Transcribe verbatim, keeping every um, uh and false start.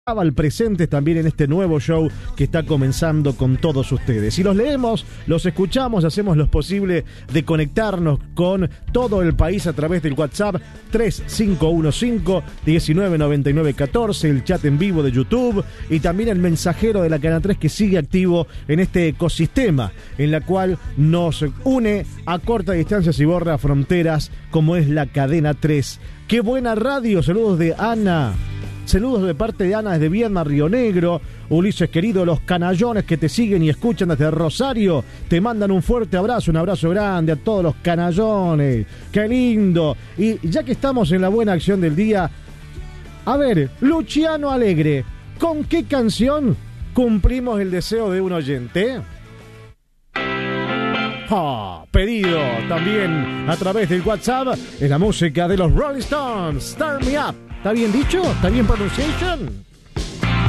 al presente también en este nuevo show que está comenzando con todos ustedes. Y los leemos, los escuchamos, hacemos lo posible de conectarnos con todo el país a través del WhatsApp tres cinco uno cinco, uno nueve nueve nueve uno cuatro, el chat en vivo de YouTube y también el mensajero de la Cadena tres que sigue activo en este ecosistema en la cual nos une a corta distancia y borra fronteras como es la Cadena tres. ¡Qué buena radio! Saludos de Ana. Saludos de parte de Ana desde Viedma, Río Negro. Ulises querido, los canallones que te siguen y escuchan desde Rosario te mandan un fuerte abrazo, un abrazo grande a todos los canallones. ¡Qué lindo! Y ya que estamos en la buena acción del día, a ver, Luciano Alegre, ¿con qué canción cumplimos el deseo de un oyente? Oh, pedido también a través del WhatsApp en la música de los Rolling Stones, Start Me Up. ¿Está bien dicho? ¿Está bien pronunciation?